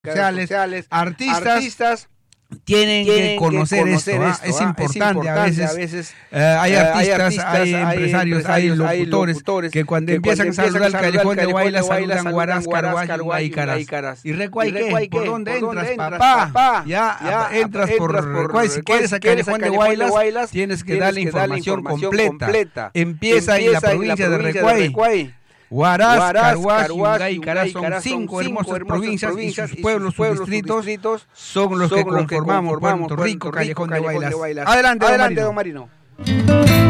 sociales, artistas tienen que conocer esto. Es importante. A veces hay artistas, hay empresarios, hay locutores que cuando empiezan a saludar al callejón de Guaylas saludan Guaras, Carhuay, Caras. ¿Y Recuay qué? ¿Por dónde entras, papá? Ya entras por Recuay. Si quieres al callejón de Guaylas, tienes que dar la información completa. Empieza en la provincia de Recuay. Huaraz, Carhuaz, Yungay y Caraz son 5 hermosas provincias y sus pueblos, sus distritos son los que conformamos Puerto Rico, Callejón de Guaylas. Adelante, don Marino.